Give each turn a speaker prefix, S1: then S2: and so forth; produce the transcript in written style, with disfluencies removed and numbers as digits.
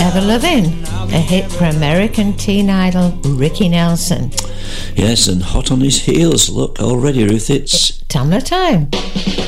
S1: Ever Loving, a hit for American teen idol Ricky Nelson.
S2: Yes, and hot on his heels. Look, already, Ruth, it's
S1: Tamla time.